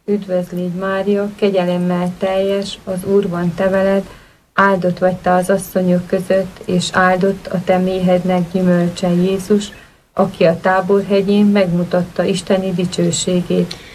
Üdvözlégy Mária, kegyelemmel teljes, az Úr van te veled, áldott vagy te az asszonyok között, és áldott a te méhednek gyümölcse Jézus, aki a Táborhegyén megmutatta Isteni dicsőségét.